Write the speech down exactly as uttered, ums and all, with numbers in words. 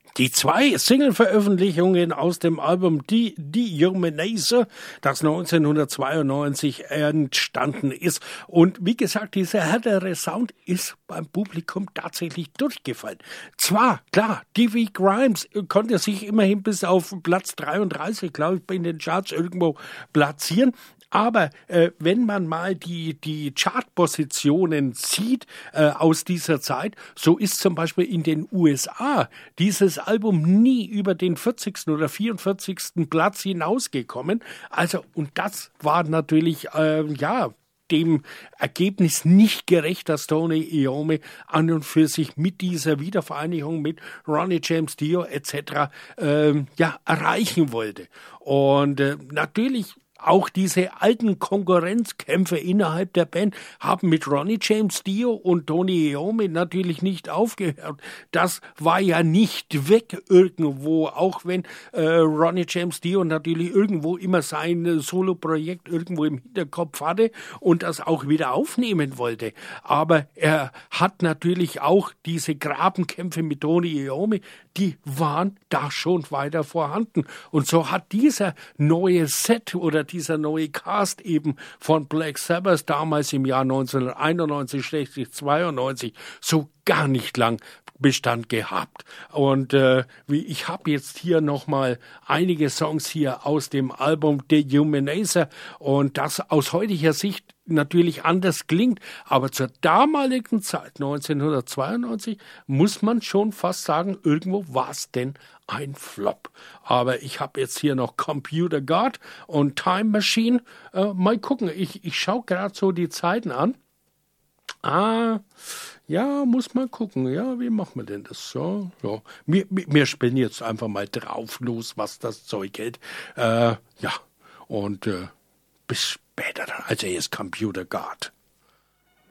Die zwei Single-Veröffentlichungen aus dem Album The Dehumanizer, das neunzehnhundertzweiundneunzig entstanden ist. Und wie gesagt, dieser härtere Sound ist beim Publikum tatsächlich durchgefallen. Zwar, klar, Davy Grimes konnte sich immerhin bis auf Platz dreiunddreißig, glaube ich, in den Charts irgendwo platzieren. Aber äh, wenn man mal die, die Chartpositionen sieht äh, aus dieser Zeit, so ist zum Beispiel in den U S A dieses Album nie über den vierzigsten oder vierundvierzigsten Platz hinausgekommen. Also, und das war natürlich, äh, ja, dem Ergebnis nicht gerecht, das Tony Iommi an und für sich mit dieser Wiedervereinigung mit Ronnie James Dio et cetera ähm, ja, erreichen wollte. Und äh, natürlich auch diese alten Konkurrenzkämpfe innerhalb der Band haben mit Ronnie James Dio und Tony Iommi natürlich nicht aufgehört. Das war ja nicht weg irgendwo, auch wenn äh, Ronnie James Dio natürlich irgendwo immer sein Solo-Projekt irgendwo im Hinterkopf hatte und das auch wieder aufnehmen wollte. Aber er hat natürlich auch diese Grabenkämpfe mit Tony Iommi, die waren da schon weiter vorhanden. Und so hat dieser neue Set oder dieser neue Cast eben von Black Sabbath damals im Jahr neunzehnhunderteinundneunzig zweiundneunzig so gar nicht lang Bestand gehabt. Und äh, wie ich habe jetzt hier nochmal einige Songs hier aus dem Album The Dehumanizer und das aus heutiger Sicht natürlich anders klingt, aber zur damaligen Zeit, neunzehnhundertzweiundneunzig, muss man schon fast sagen, irgendwo war es denn ein Flop. Aber ich habe jetzt hier noch Computer God und Time Machine. Äh, mal gucken, ich, ich schaue gerade so die Zeiten an. Ah, ja, muss mal gucken. Ja, wie machen wir denn das so? Ja, wir, wir spielen jetzt einfach mal drauf los, was das Zeug hält. Äh, ja, und äh, bis später dann. Also hier ist Computer God.